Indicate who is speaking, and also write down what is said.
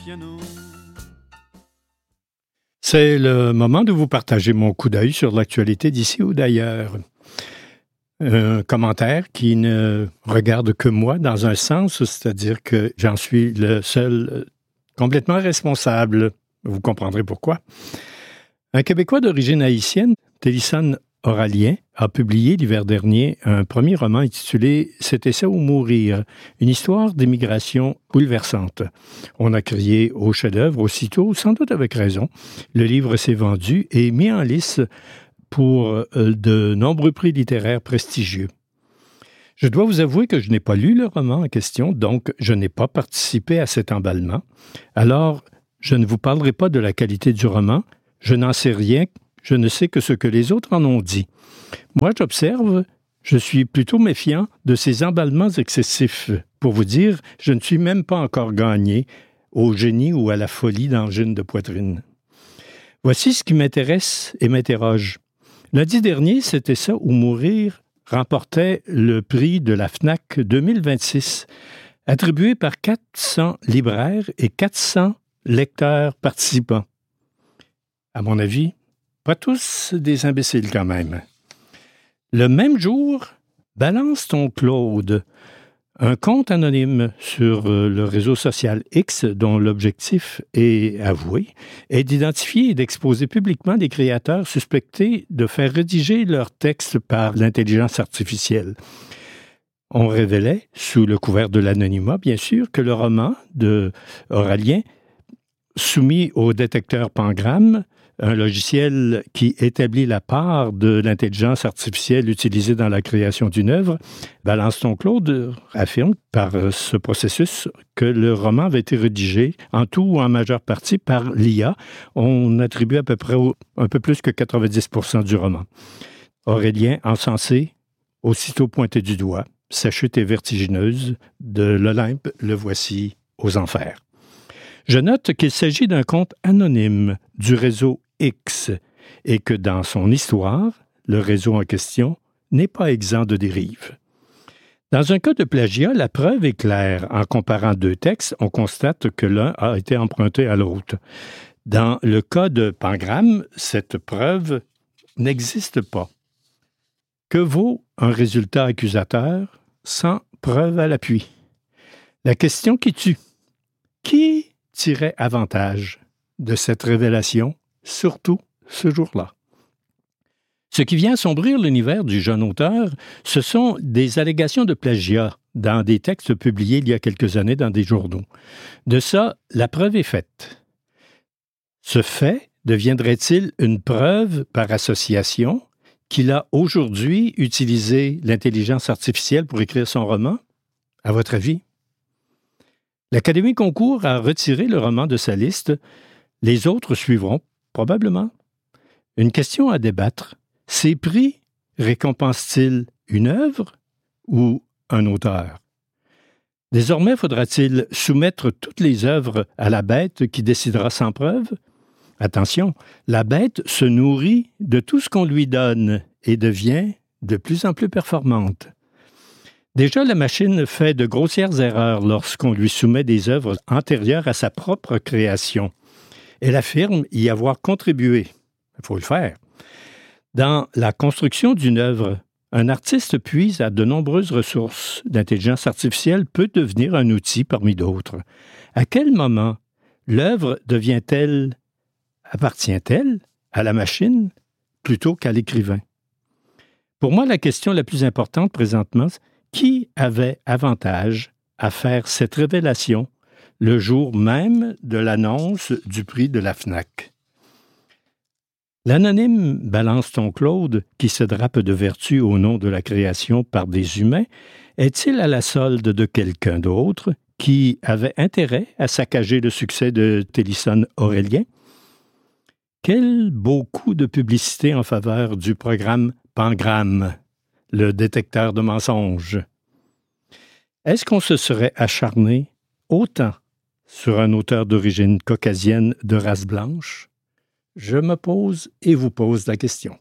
Speaker 1: piano.
Speaker 2: C'est le moment de vous partager mon coup d'œil sur l'actualité d'ici ou d'ailleurs. Un commentaire qui ne regarde que moi dans un sens, c'est-à-dire que j'en suis le seul complètement responsable. Vous comprendrez pourquoi. Un Québécois d'origine haïtienne, Télisson Oralien, a publié l'hiver dernier un premier roman intitulé « C'était ça ou mourir », une histoire d'immigration bouleversante. On a crié au chef-d'œuvre aussitôt, sans doute avec raison. Le livre s'est vendu et mis en lice pour de nombreux prix littéraires prestigieux. Je dois vous avouer que je n'ai pas lu le roman en question, donc je n'ai pas participé à cet emballement. Alors, je ne vous parlerai pas de la qualité du roman, je n'en sais rien, je ne sais que ce que les autres en ont dit. Moi, j'observe, je suis plutôt méfiant de ces emballements excessifs. Pour vous dire, je ne suis même pas encore gagné au génie ou à la folie d'angine de poitrine. Voici ce qui m'intéresse et m'interroge. Lundi dernier, C'était ça ou mourir remportait le prix de la FNAC 2026, attribué par 400 libraires et 400 lecteurs participants. À mon avis, pas tous des imbéciles quand même. Le même jour, Balance ton Claude, un compte anonyme sur le réseau social X dont l'objectif est avoué, est d'identifier et d'exposer publiquement des créateurs suspectés de faire rédiger leurs textes par l'intelligence artificielle. On révélait, sous le couvert de l'anonymat, bien sûr, que le roman de Oralien, soumis au détecteur Pangram, un logiciel qui établit la part de l'intelligence artificielle utilisée dans la création d'une œuvre, Balance ton Claude affirme par ce processus que le roman avait été rédigé en tout ou en majeure partie par l'IA. On attribue à peu près un peu plus que 90% du roman. Aurélien, encensé, aussitôt pointé du doigt. Sa chute est vertigineuse. De l'Olympe, le voici aux enfers. Je note qu'il s'agit d'un compte anonyme du réseau X et que dans son histoire, le réseau en question n'est pas exempt de dérives. Dans un cas de plagiat, la preuve est claire. En comparant deux textes, on constate que l'un a été emprunté à l'autre. Dans le cas de Pangram, cette preuve n'existe pas. Que vaut un résultat accusateur sans preuve à l'appui? La question qui tue. Qui tirait avantage de cette révélation, surtout ce jour-là? Ce qui vient assombrir l'univers du jeune auteur, ce sont des allégations de plagiat dans des textes publiés il y a quelques années dans des journaux. De ça, la preuve est faite. Ce fait deviendrait-il une preuve par association qu'il a aujourd'hui utilisé l'intelligence artificielle pour écrire son roman? À votre avis? L'Académie Concours a retiré le roman de sa liste. Les autres suivront, probablement. Une question à débattre. Ces prix récompensent-ils une œuvre ou un auteur? Désormais, faudra-t-il soumettre toutes les œuvres à la bête qui décidera sans preuve? Attention, la bête se nourrit de tout ce qu'on lui donne et devient de plus en plus performante. Déjà, la machine fait de grossières erreurs lorsqu'on lui soumet des œuvres antérieures à sa propre création. Elle affirme y avoir contribué. Il faut le faire. Dans la construction d'une œuvre, un artiste puise à de nombreuses ressources. L'intelligence artificielle peut devenir un outil parmi d'autres. À quel moment l'œuvre appartient-elle à la machine plutôt qu'à l'écrivain? Pour moi, la question la plus importante présentement, qui avait avantage à faire cette révélation le jour même de l'annonce du prix de la FNAC? L'anonyme Balance ton Claude, qui se drape de vertu au nom de la création par des humains, est-il à la solde de quelqu'un d'autre qui avait intérêt à saccager le succès de Télisson Oralien? Quel beau coup de publicité en faveur du programme Pangram, le détecteur de mensonges. Est-ce qu'on se serait acharné autant sur un auteur d'origine caucasienne de race blanche? Je me pose et vous pose la question.